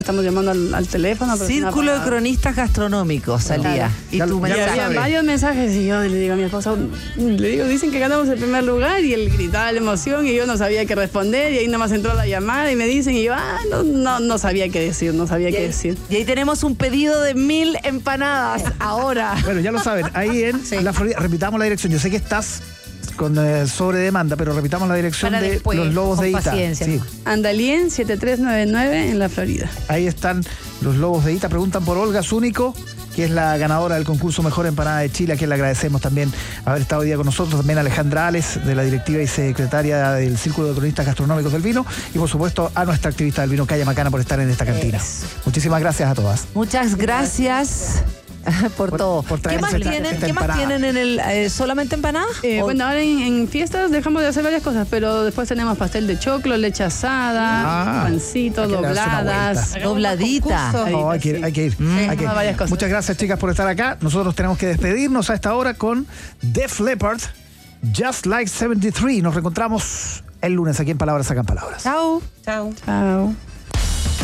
Estamos llamando al teléfono. Círculo de cronistas gastronómicos salía. Claro. Y tu mensaje. Había varios mensajes y yo le digo a mi esposa, dicen que ganamos el primer lugar, y él gritaba la emoción y yo no sabía qué responder, y ahí nomás entró la llamada y me dicen, y yo no sabía qué decir, Y ahí tenemos un pedido de 1000 empanadas ahora. Bueno, ya lo saben, ahí en la Florida, repitamos la dirección. Yo sé que estás con sobre demanda, pero repitamos la dirección de después, los Lobos de Ita. Sí. Andalien 7399 en la Florida. Ahí están los Lobos de Ita. Preguntan por Olga Zúñigo, que es la ganadora del concurso Mejor Empanada de Chile, a quien le agradecemos también haber estado hoy día con nosotros. También a Alejandra Ales, de la directiva y secretaria del Círculo de Cronistas Gastronómicos del Vino. Y por supuesto a nuestra activista del vino, Calla Macana, por estar en esta cantina. Muchísimas gracias a todas. Muchas gracias. Por todo. ¿Qué más tienen en el solamente empanadas? Bueno, ahora en fiestas dejamos de hacer varias cosas, pero después tenemos pastel de choclo, leche asada, pancito, dobladas, dobladita. Hay que ir. Varias cosas. Muchas gracias, chicas, por estar acá. Nosotros tenemos que despedirnos a esta hora con Def Leppard, Just Like 73. Nos reencontramos el lunes aquí en Palabras Sacan Palabras. Chao. Chao. Chao.